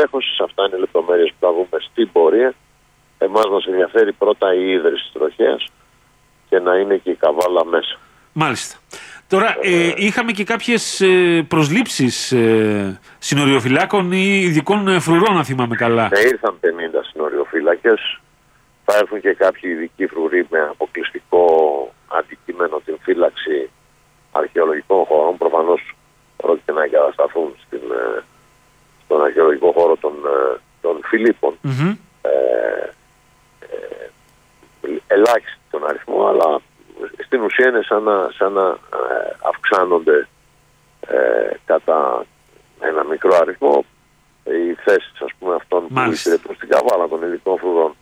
στελέχωσης. Αυτά είναι λεπτομέρειες που θα δούμε στην πορεία. Εμάς μας ενδιαφέρει πρώτα η ίδρυση της τροχέας και να είναι και η καβάλα μέσα. Μάλιστα. Τώρα, είχαμε και κάποιες προσλήψεις συνοριοφυλάκων ή ειδικών φρουρών, αν θυμάμαι καλά. Ήρθαν 50 συνοριοφύλακες. Θα έρθουν και κάποιοι ειδικοί φρουροί με αποκλειστικό αντικείμενο την φύλαξη αρχαιολογικών χωρών. Προφανώς πρόκειται να εγκατασταθούν στον αρχαιολογικό χώρο των Φιλίππων. Mm-hmm. Ελάχιστη τον αριθμό, αλλά στην ουσία είναι σαν να αυξάνονται κατά ένα μικρό αριθμό οι θέσεις, ας πούμε, αυτών που υπηρετούν στην καβάλα των ειδικών φρουρών.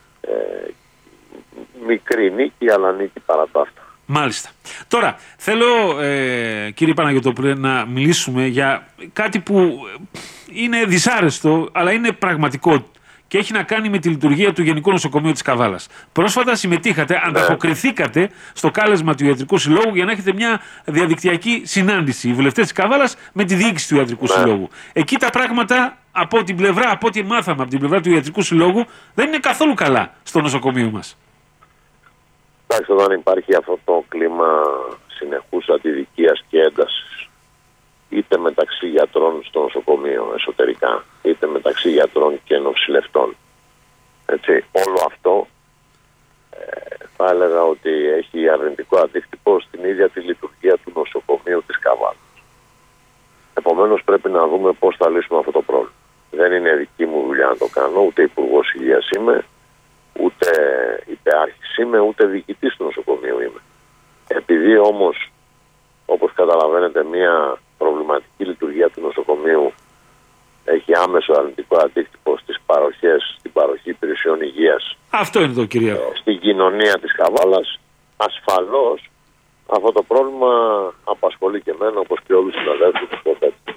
Μικρή νίκη, αλλά νίκη παρά τα αυτά. Μάλιστα. Τώρα, θέλω, κύριε Παναγιωτόπουλε, να μιλήσουμε για κάτι που είναι δυσάρεστο, αλλά είναι πραγματικό και έχει να κάνει με τη λειτουργία του Γενικού Νοσοκομείου της Καβάλας. Πρόσφατα συμμετείχατε, ανταποκριθήκατε στο κάλεσμα του Ιατρικού Συλλόγου για να έχετε μια διαδικτυακή συνάντηση, οι βουλευτές της Καβάλας με τη διοίκηση του Ιατρικού Συλλόγου. Εκεί τα πράγματα, από ό,τι μάθαμε από την πλευρά του Ιατρικού Συλλόγου, δεν είναι καθόλου καλά στο νοσοκομείο μας. Εντάξει, όταν υπάρχει αυτό το κλίμα συνεχούς αντιδικίας και έντασης, είτε μεταξύ γιατρών στο νοσοκομείο εσωτερικά, είτε μεταξύ γιατρών και νοσηλευτών, έτσι, όλο αυτό θα έλεγα ότι έχει αρνητικό αντίκτυπο στην ίδια τη λειτουργία του νοσοκομείου της Καβάλας. Επομένως πρέπει να δούμε πώς θα λύσουμε αυτό το πρόβλημα. Δεν είναι δική μου δουλειά να το κάνω, ούτε υπουργός υγείας είμαι, ούτε υπεάρχης είμαι, ούτε διοικητής του νοσοκομείου είμαι. Επειδή όμως, όπως καταλαβαίνετε, μια προβληματική λειτουργία του νοσοκομείου έχει άμεσο αρνητικό αντίκτυπο στις παροχές, στην παροχή υπηρεσιών υγείας. Αυτό είναι το κυρίαρχο. Στην κοινωνία της Καβάλας, ασφαλώς αυτό το πρόβλημα απασχολεί και εμένα, όπως και όλους τους συναδέλφους του.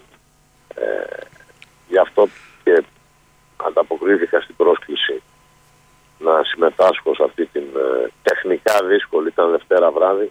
Γι' αυτό και ανταποκρίθηκα στην πρόσκληση να συμμετάσχω σε αυτή την τεχνικά δύσκολη, ήταν Δευτέρα βράδυ,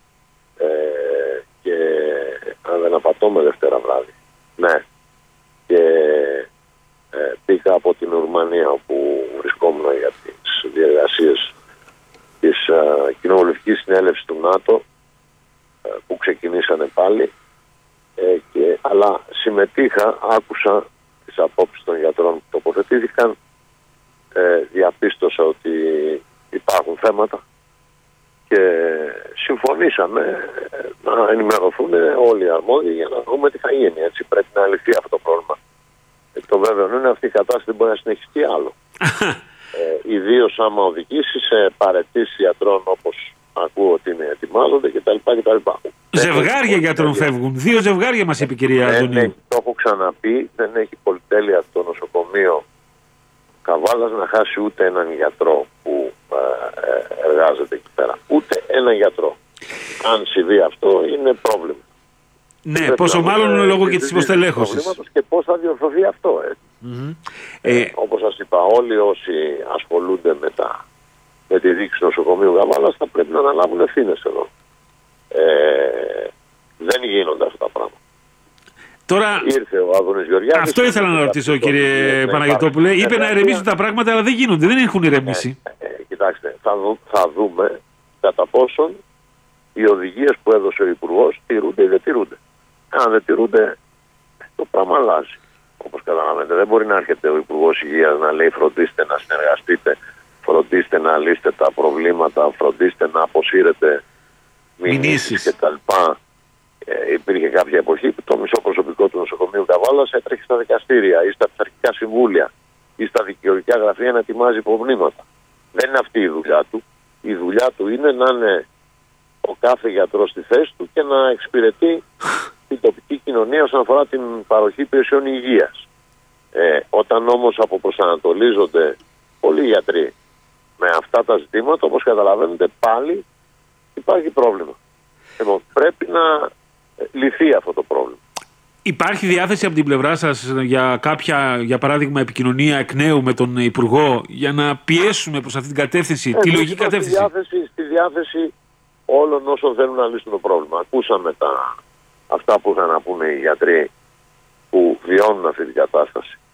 και αν δεν απατώμε Δευτέρα βράδυ. Ναι. Και πήγα από την Ουρμανία, όπου βρισκόμουν για τις διεργασίες της κοινοβουλευτικής συνέλευσης του ΝΑΤΟ, που ξεκινήσανε πάλι, αλλά συμμετείχα, άκουσα τις απόψεις των γιατρών που τοποθετήθηκαν, διαπίστωσα ότι υπάρχουν θέματα και συμφωνήσαμε να ενημερωθούν όλοι οι αρμόδιοι για να δούμε τι θα γίνει. Έτσι πρέπει να λυθεί αυτό το πρόβλημα. Το βέβαιο είναι αυτή η κατάσταση δεν μπορεί να συνεχιστεί άλλο. Ιδίως άμα οδηγήσει σε παραιτήσεις γιατρών, όπως ακούω ότι είναι ετοιμάζονται κτλ. Ζευγάρια γιατρών φεύγουν. 2 ζευγάρια μας είπε η κυρία Αντωνίου. Το έχω ξαναπεί, δεν έχει πολυτέλεια το νοσοκομείο Καβάλας να χάσει ούτε έναν γιατρό που εργάζεται εκεί πέρα. Ούτε έναν γιατρό. Αν συμβεί αυτό είναι πρόβλημα. Ναι, πόσο μάλλον λόγω και της υποστελέχωσης. Και πώς θα διορθωθεί αυτό. Όπως σας είπα, όλοι όσοι ασχολούνται με τη διοίκηση του νοσοκομείου Καβάλας θα πρέπει να αναλάβουν ευθύνες εδώ. Δεν γίνονται αυτά τα πράγματα. Τώρα, ήρθε ο Άδωνης Γεωργιάδης. Αυτό ήθελα να ρωτήσω, κύριε Παναγιωτόπουλε. Είπε να ηρεμήσουν τα πράγματα, αλλά δεν γίνονται. Δεν έχουν ηρεμήσει. Κοιτάξτε, θα δούμε κατά πόσον οι οδηγίες που έδωσε ο Υπουργός τηρούνται ή δεν τηρούνται. Αν δεν τηρούνται, το πράγμα αλλάζει. Όπως καταλαβαίνετε, δεν μπορεί να έρχεται ο Υπουργός Υγείας να λέει φροντίστε να συνεργαστείτε, φροντίστε να λύσετε τα προβλήματα, φροντίστε να αποσύρετε μηνύσεις κτλ. Υπήρχε κάποια εποχή που το μισό προσωπικό του νοσοκομείου Καβάλας έτρεχε στα δικαστήρια ή στα πειθαρχικά συμβούλια ή στα δικαιολογικά γραφεία να ετοιμάζει υπομνήματα. Δεν είναι αυτή η δουλειά του. Η δουλειά του είναι να είναι ο κάθε γιατρός στη θέση του και να εξυπηρετεί την τοπική κοινωνία όσον αφορά την παροχή υπηρεσιών υγείας. Όταν όμως αποπροσανατολίζονται πολλοί γιατροί με αυτά τα ζητήματα, όπως καταλαβαίνετε, πάλι υπάρχει πρόβλημα. Πρέπει να λυθεί αυτό το πρόβλημα. Υπάρχει διάθεση από την πλευρά σας για κάποια, για παράδειγμα, επικοινωνία εκ νέου με τον Υπουργό για να πιέσουμε προς αυτή την κατεύθυνση, τη λογική κατεύθυνση? Στη διάθεση όλων όσων θέλουν να λύσουν το πρόβλημα. Ακούσαμε αυτά που είχαν να πούνε οι γιατροί που βιώνουν αυτή την κατάσταση.